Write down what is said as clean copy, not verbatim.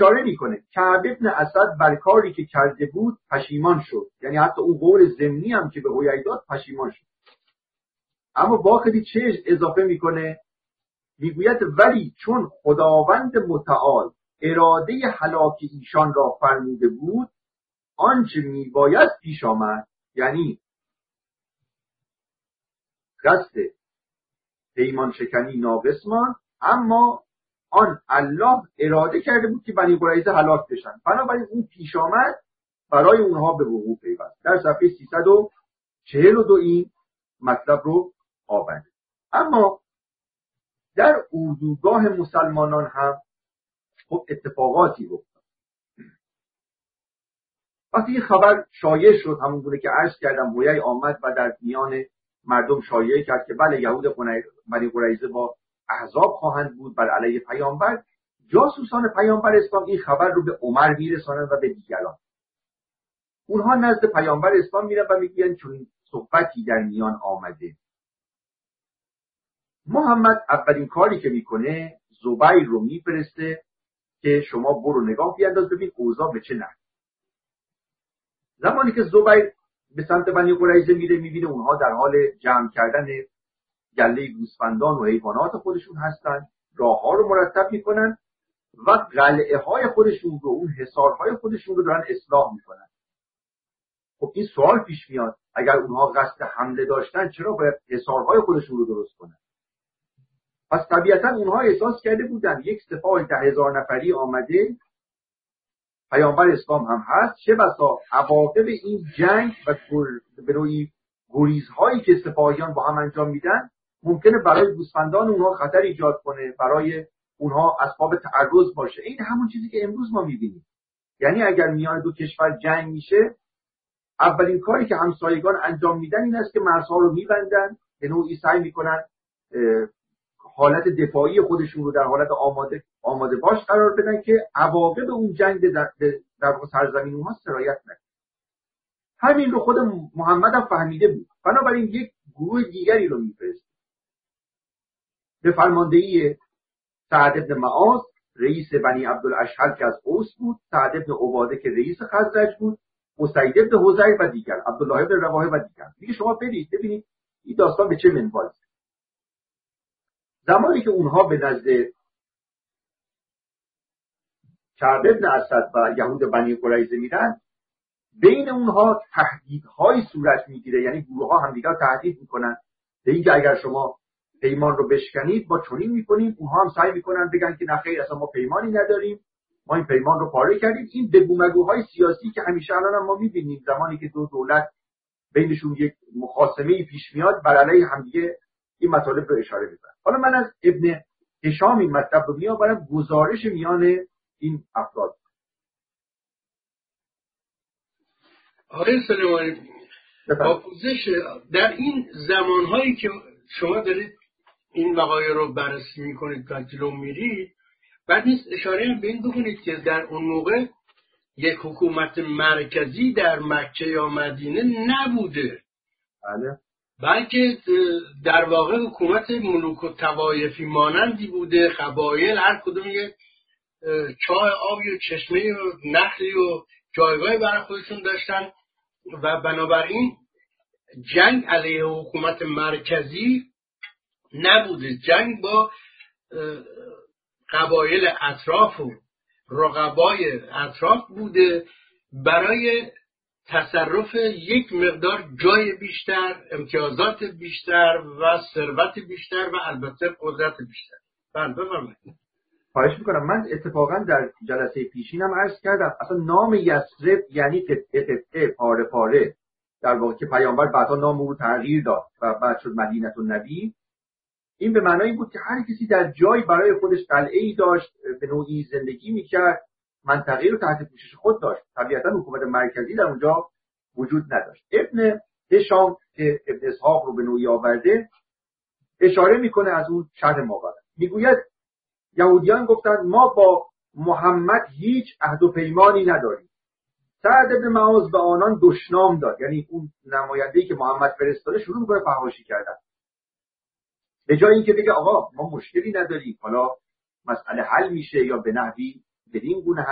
اشاره میکنه کعب ابن اسد بر کاری که کرده بود پشیمان شد، یعنی حتی اون قول ضمنی هم که به هویدا داد پشیمان شد. اما باقی چه اضافه میکنه؟ میگوید ولی چون خداوند متعال اراده هلاک ایشان را فرموده بود آنچه میباید پیش آمد، یعنی قصد پیمان شکنی ناقص ماند، اما آن الله اراده کرده بود که بنی قریظه هلاک بشن، بنابراین اون پیش آمد برای اونها به وقوع پیوست. در صفحه 342 این مطلب رو آورده. اما در اردوگاه مسلمانان هم خب اتفاقاتی افتاد. وقتی این خبر شایع شد، همون گونه که عرض کردم، هویی آمد و در میان مردم شایع کرد که بله یهود بنی قریظه با احزاب خواهند بود بر علیه پیامبر. جاسوسان پیامبر اسلام این خبر رو به عمر میرسانند و به دیگران. اونها نزد پیامبر اسلام میرن و میگن چون صحبتی در میان آمده. محمد اولین کاری که میکنه زبیر رو میفرسته که شما برو نگاه بیانداز ببین اوضاع به چه نحوی. زمانی که زبیر به سمت بنی قریظه میره میبینه اونها در حال جمع کردن گله گوسفندان و حیوانات خودشون هستن، راهها رو مرتب میکنن و قلعه های خودشون رو، اون حصارهای خودشون رو دارن اصلاح میکنن. خب این سوال پیش میاد اگر اونها قصد حمله داشتن چرا باید حصارهای خودشون رو درست کنن؟ پس طبیعتا اونها احساس کرده بودن یک سپاه 10,000 نفری آمده، پیامبر اسلام هم هست، چه بسا عواقب این جنگ و به نوعی گریزهایی که سپاهیان با هم انجام میدن ممکنه برای گوسفندان اونها خطر ایجاد کنه، برای اونها اسباب تعرض باشه. این همون چیزی که امروز ما میبینیم. یعنی اگر میان دو کشور جنگ میشه، اولین کاری که همسایگان انجام میدن این است که مرزها رو میبندن، به نوعی سعی میکنن حالت دفاعی خودشون رو در حالت آماده باش قرار بدن که عواقب اون جنگ در سرزمین اونها سرایت نکنه. همین رو خود محمد هم فهمیده بود. بنابراین یک گروه دیگری رو میفرسته به فرماندهی سعد بن معاذ رئیس بنی عبدالاشهل که از اوس بود، سعد بن عباده که رئیس خزرج بود، اسید بن حضیر و دیگر، عبدالله بن رواحه و دیگر. میگه شما برید ببینید این داستان به چه منواله. زمانی که اونها به نزد کعب ابن اسد و یهود بنی قریظه میرن، بین اونها تهدیدهای صورت میگیره، یعنی گروه ها همدیگر تهدید میکنن به اینکه اگر شما پیمان رو بشکنید ما چنین میکنیم. اونها هم سعی میکنن بگن که نه خیر، اصلا ما پیمانی نداریم، ما این پیمان رو پاره کردیم. این بگومگوهای سیاسی که همیشه الان هم ما میبینیم زمانی که دو دولت بینشون یک مخاصمه پیش میاد بر علیه همدیگه این مطالب رو اشاره میکنن. حالا من از ابن هشام این مطلب رو میآورم، گزارش میان این افراد. آقای سلیمانی، آموزش در این زمانهایی که شما دارید این وقایع رو بررسی میکنید و جلو میرید، بعد نیست اشاره به این بکنید که در اون موقع یک حکومت مرکزی در مکه یا مدینه نبوده، بله، بلکه در واقع حکومت ملوک و طوایفی مانندی بوده. قبایل هر کدوم یک چاه آبی و چشمه و نخلی و جایگاهی برای خودشون داشتن و بنابراین جنگ علیه حکومت مرکزی نبوده. جنگ با قبایل اطراف و رقبای اطراف بوده برای تصرف یک مقدار جای بیشتر، امتیازات بیشتر و ثروت بیشتر و البته قدرت بیشتر. بله بفرمایید. خواهش میکنم. من اتفاقا در جلسه پیشینم عرض کردم اصلا نام یثرب یعنی قطعه پاره پاره، در واقع که پیامبر بعدا نام او تغییر داد و بعد شد مدینه النبی. این به معنای بود که هر کسی در جایی برای خودش قلعه‌ای داشت، به نوعی زندگی میکرد، منطقه‌ای رو تحت پوشش خود داشت. طبیعتا حکومت مرکزی در اونجا وجود نداشت. ابن هشام که ابن اسحاق رو به نوعی آورده اشاره میکنه از اون شرح ماورا، میگوید یهودیان گفتند ما با محمد هیچ عهد و پیمانی نداریم. سعد بن معاذ به آنان دشنام داد، یعنی اون نماینده‌ای که محمد فرستاده شروع میکنه فحاشی کردن، به جای اینکه بگه آقا ما مشکلی نداریم، حالا مسئله حل میشه یا به نحوی بدین گونه